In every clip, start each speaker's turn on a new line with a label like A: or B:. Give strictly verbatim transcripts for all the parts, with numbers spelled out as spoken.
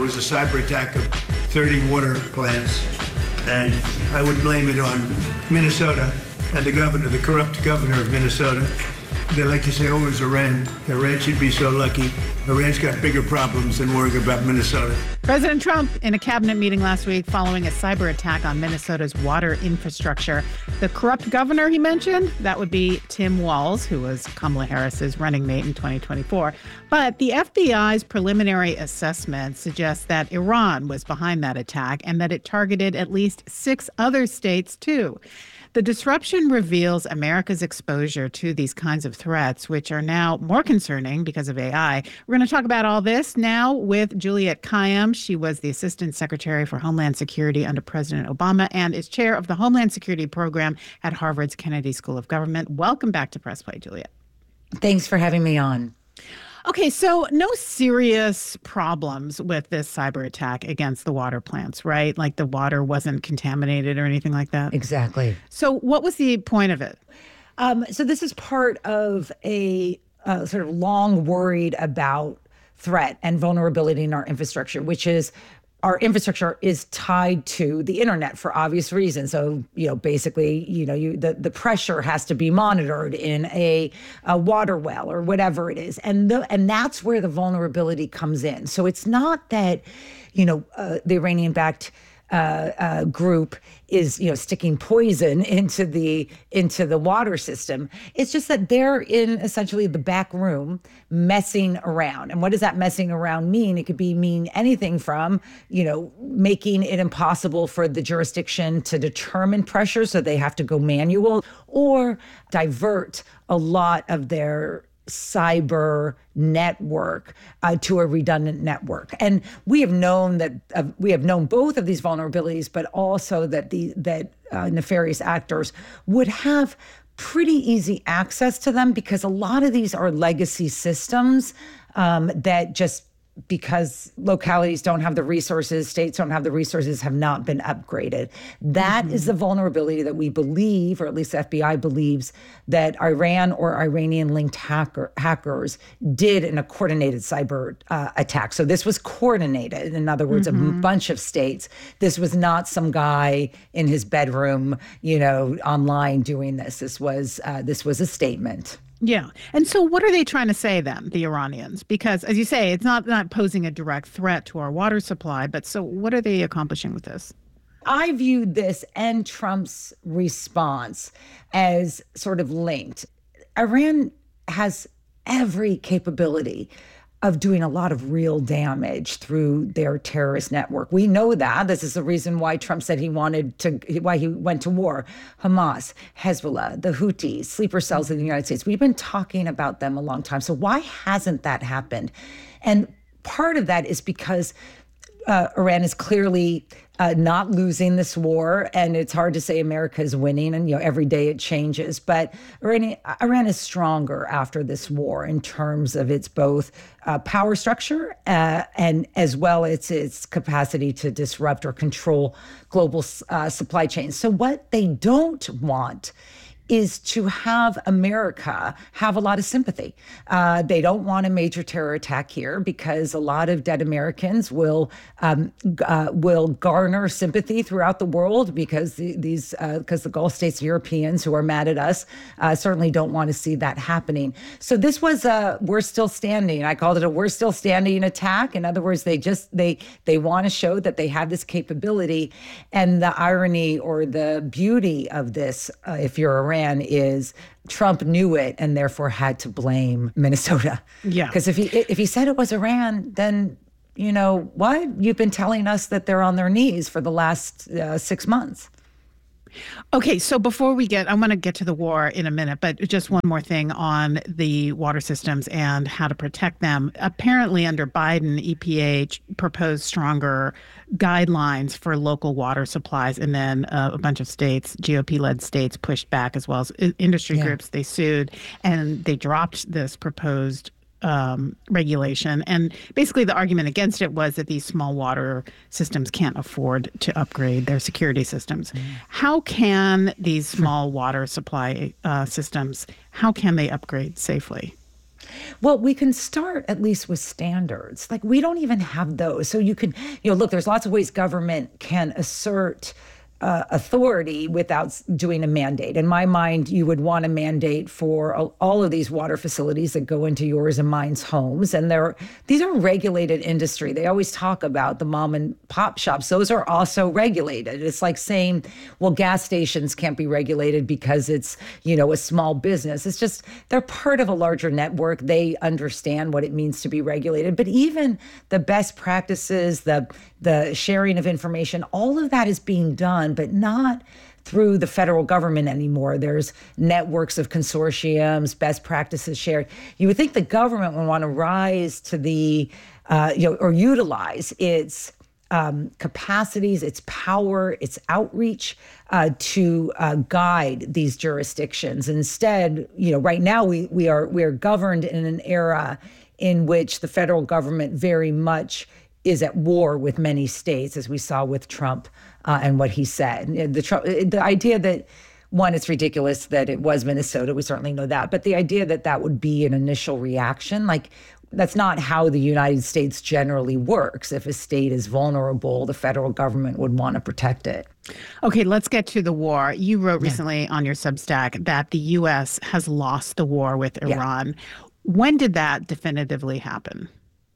A: was a cyber attack of thirty water plants, and I would blame it on Minnesota and the governor, the corrupt governor of Minnesota. They like to say, oh, it was Iran. Iran should be so lucky. Iran's got bigger problems than worrying about Minnesota.
B: President Trump in a cabinet meeting last week following a cyber attack on Minnesota's water infrastructure. The corrupt governor he mentioned, that would be Tim Walz, who was Kamala Harris's running mate in twenty twenty-four. But the F B I's preliminary assessment suggests that Iran was behind that attack and that it targeted at least six other states, too. The disruption reveals America's exposure to these kinds of threats, which are now more concerning because of A I. We're going to talk about all this now with Juliette Kayyem. She was the Assistant Secretary for Homeland Security under President Obama and is chair of the Homeland Security Program at Harvard's Kennedy School of Government. Welcome back to Press Play, Juliette.
C: Thanks for having me on.
B: Okay, so no serious problems with this cyber attack against the water plants, right? Like the water wasn't contaminated or anything like that?
C: Exactly.
B: So what was the point of it?
C: Um, so this is part of a uh, sort of long worried about threat and vulnerability in our infrastructure, which is our infrastructure is tied to the internet for obvious reasons. So, you know, basically, you know, you the, the pressure has to be monitored in a, a water well or whatever it is. And the, and that's where the vulnerability comes in. So it's not that, you know, uh, the Iranian-backed Uh, uh, group is, you know, sticking poison into the into the water system. It's just that they're in essentially the back room messing around. And what does that messing around mean? It could be mean anything from, you know, making it impossible for the jurisdiction to determine pressure, so they have to go manual, or divert a lot of their cyber network uh, to a redundant network. And we have known that uh, we have known both of these vulnerabilities, but also that the that uh, nefarious actors would have pretty easy access to them, because a lot of these are legacy systems um, that just because localities don't have the resources, states don't have the resources, have not been upgraded. That mm-hmm. is the vulnerability that we believe, or at least the F B I believes, that Iran or Iranian-linked hacker, hackers did in a coordinated cyber uh, attack. So this was coordinated. In other words, mm-hmm. a bunch of states. This was not some guy in his bedroom, you know, online doing this. This was uh, this was a statement.
B: Yeah. And so what are they trying to say then, the Iranians? Because as you say, it's not, not posing a direct threat to our water supply, but so what are they accomplishing with this?
C: I view this and Trump's response as sort of linked. Iran has every capability of doing a lot of real damage through their terrorist network. We know that. This is the reason why Trump said he wanted to, why he went to war. Hamas, Hezbollah, the Houthis, sleeper cells in the United States. We've been talking about them a long time. So why hasn't that happened? And part of that is because uh, Iran is clearly Uh, not losing this war, and it's hard to say America is winning, and you know every day it changes. But Iran, Iran is stronger after this war in terms of its both uh, power structure uh, and as well its its capacity to disrupt or control global uh, supply chains. So what they don't want is to have America have a lot of sympathy. Uh, they don't want a major terror attack here because a lot of dead Americans will um, uh, will garner sympathy throughout the world, because the, these because uh, the Gulf states, Europeans who are mad at us uh, certainly don't want to see that happening. So this was a we're still standing. I called it a we're still standing attack. In other words, they just they they want to show that they have this capability, and the irony or the beauty of this, uh, if you're around, is Trump knew it and therefore had to blame Minnesota.
B: Yeah.
C: Because if he if he said it was Iran, then, you know, what? You've been telling us that they're on their knees for the last uh, six months.
B: Okay, so before we get, I want to get to the war in a minute, but just one more thing on the water systems and how to protect them. Apparently under Biden, E P A proposed stronger guidelines for local water supplies, and then uh, a bunch of states, G O P-led states, pushed back, as well as industry
C: yeah.
B: groups. They sued, and they dropped this proposed Um, regulation. And basically the argument against it was that these small water systems can't afford to upgrade their security systems. Mm. How can these small water supply uh, systems, how can they upgrade safely?
C: Well, we can start at least with standards. Like, we don't even have those. So you can, you know, look, there's lots of ways government can assert uh, authority without s- doing a mandate. In my mind, you would want a mandate for a- all of these water facilities that go into yours and mine's homes. And they're, these are regulated industry. They always talk about the mom and pop shops. Those are also regulated. It's like saying, well, gas stations can't be regulated because it's, you know, a small business. It's just, they're part of a larger network. They understand what it means to be regulated. But even the best practices, the the sharing of information, all of that is being done, but not through the federal government anymore. There's networks of consortiums, best practices shared. You would think the government would want to rise to the, uh, you know, or utilize its um, capacities, its power, its outreach uh, to uh, guide these jurisdictions. Instead, you know, right now we we are we are governed in an era in which the federal government very much is at war with many states, as we saw with Trump uh, and what he said. The, Trump, the idea that, one, it's ridiculous that it was Minnesota, we certainly know that, but the idea that that would be an initial reaction, like, that's not how the United States generally works. If a state is vulnerable, the federal government would want to protect it.
B: Okay, let's get to the war. You wrote recently yeah. on your Substack that the U S has lost the war with Iran. Yeah. When did that definitively happen?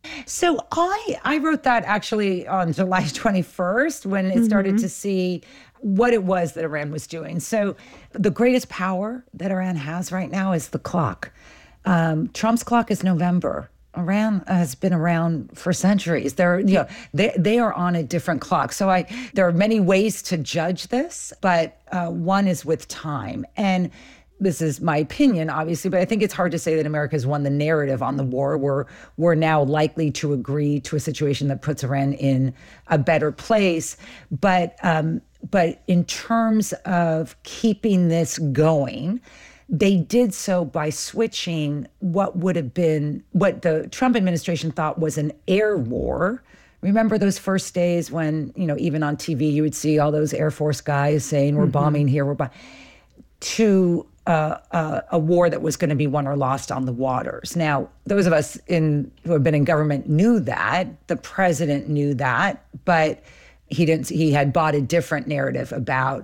C: So I I wrote that actually on July twenty-first when it started mm-hmm. to see what it was that Iran was doing. So the greatest power that Iran has right now is the clock. Um, Trump's clock is November. Iran has been around for centuries. They're, you know, they they are on a different clock. So I there are many ways to judge this, but uh, one is with time. And this is my opinion, obviously, but I think it's hard to say that America has won the narrative on the war. We're, we're now likely to agree to a situation that puts Iran in a better place. But, um, but in terms of keeping this going, they did so by switching what would have been, what the Trump administration thought was an air war. Remember those first days when, you know, even on T V, you would see all those Air Force guys saying, we're mm-hmm. bombing here, we're bombing, to Uh, uh, a war that was going to be won or lost on the waters. Now, those of us in who have been in government knew that. The president knew that, but he didn't. He had bought a different narrative about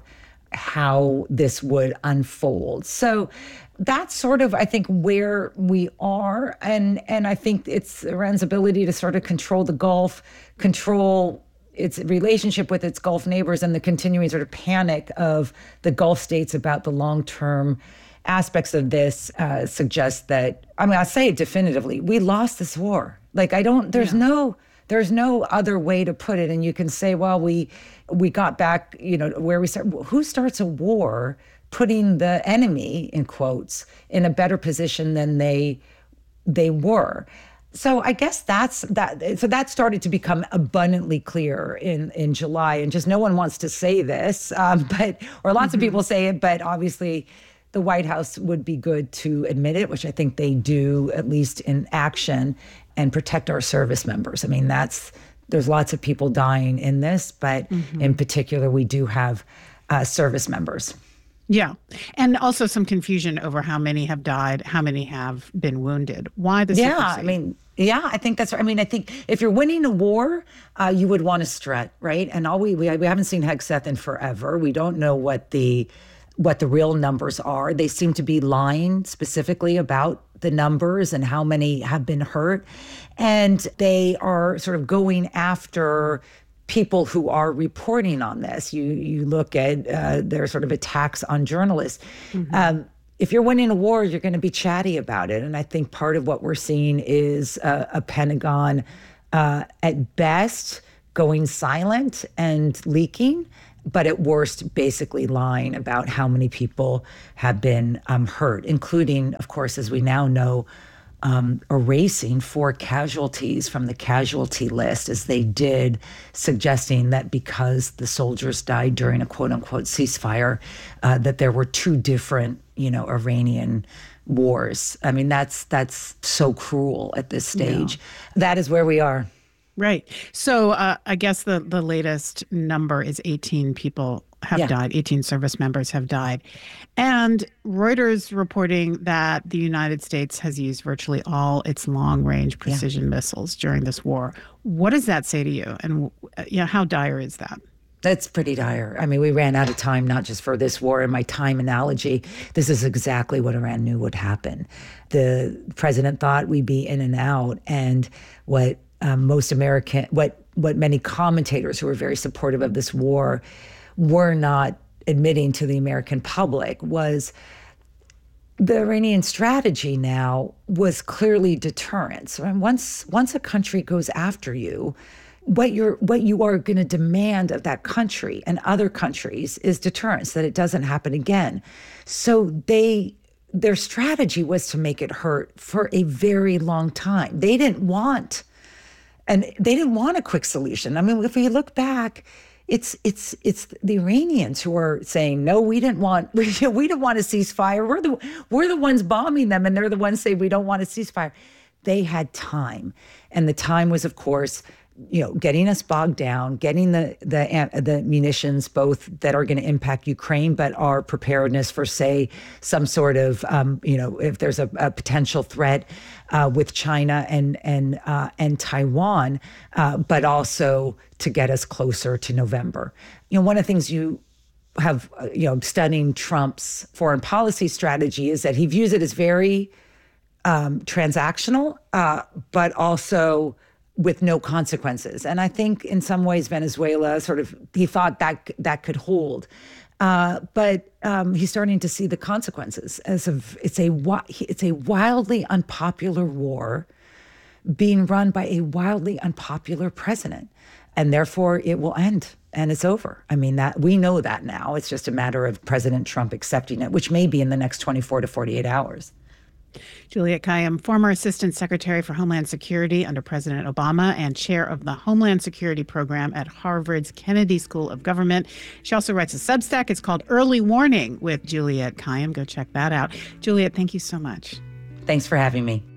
C: how this would unfold. So that's sort of, I think, where we are, and and I think it's Iran's ability to sort of control the Gulf, control its relationship with its Gulf neighbors, and the continuing sort of panic of the Gulf states about the long-term aspects of this uh, suggests that, I mean, I'll say it definitively, we lost this war. Like, I don't, there's yeah. no, there's no other way to put it. And you can say, well, we, we got back, you know, where we start. Who starts a war putting the enemy, in quotes, in a better position than they, they were? So I guess that's that. So that started to become abundantly clear in, in July, and just no one wants to say this, um, but or lots mm-hmm. of people say it, but obviously the White House would be good to admit it, which I think they do, at least in action, and protect our service members. I mean, that's there's lots of people dying in this, but mm-hmm. in particular, we do have uh, service members.
B: Yeah. And also some confusion over how many have died, how many have been wounded. Why the secrecy?
C: Yeah, I mean, yeah, I think that's right. I mean, I think if you're winning a war, uh, you would want to strut, right? And all we, we we haven't seen Hegseth in forever. We don't know what the what the real numbers are. They seem to be lying specifically about the numbers and how many have been hurt. And they are sort of going after people who are reporting on this. You you look at uh, their sort of attacks on journalists. Mm-hmm. Um, if you're winning a war, you're going to be chatty about it. And I think part of what we're seeing is uh, a Pentagon, uh, at best, going silent and leaking, but at worst, basically lying about how many people have been um, hurt, including, of course, as we now know, Um, erasing four casualties from the casualty list, as they did, suggesting that because the soldiers died during a quote-unquote ceasefire, uh, that there were two different, you know, Iranian wars. I mean, that's that's so cruel at this stage. Yeah. That is where we are.
B: Right. So uh, I guess the, the latest number is eighteen people have
C: Yeah.
B: died. eighteen service members have died. And Reuters reporting that the United States has used virtually all its long-range precision missiles during this war. What does that say to you? And uh, you know, how dire is that?
C: That's pretty dire. I mean, we ran out of time, not just for this war. In my time analogy, this is exactly what Iran knew would happen. The president thought we'd be in and out, and what um, most American, what what many commentators who were very supportive of this war were not admitting to the American public was the Iranian strategy now was clearly deterrence. I mean, once once a country goes after you, what you're what you are going to demand of that country and other countries is deterrence, that it doesn't happen again. So they their strategy was to make it hurt for a very long time. They didn't want and they didn't want a quick solution. I mean, if we look back, it's it's it's the Iranians who are saying, no, we didn't want we, we didn't want a ceasefire. We're the we're the ones bombing them, and they're the ones saying we don't want a ceasefire. They had time, and the time was, of course, you know, getting us bogged down, getting the the the munitions both that are going to impact Ukraine, but our preparedness for, say, some sort of, um, you know, if there's a, a potential threat uh, with China and and uh, and Taiwan, uh, but also to get us closer to November. You know, one of the things you have, uh, you know, studying Trump's foreign policy strategy is that he views it as very um, transactional, uh, but also with no consequences. And I think in some ways Venezuela sort of, he thought that that could hold. Uh, but um, he's starting to see the consequences as of, it's a, it's a wildly unpopular war being run by a wildly unpopular president. And therefore it will end and it's over. I mean, that we know that now. It's just a matter of President Trump accepting it, which may be in the next twenty-four to forty-eight hours.
B: Juliette Kayyem, former Assistant Secretary for Homeland Security under President Obama and chair of the Homeland Security Program at Harvard's Kennedy School of Government. She also writes a Substack. It's called Early Warning with Juliette Kayyem. Go check that out. Juliette, thank you so much.
C: Thanks for having me.